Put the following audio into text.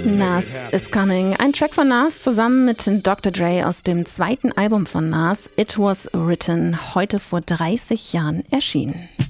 Nas is Coming, ein Track von Nas zusammen mit Dr. Dre aus dem zweiten Album von Nas, It Was Written, heute vor 30 Jahren erschienen.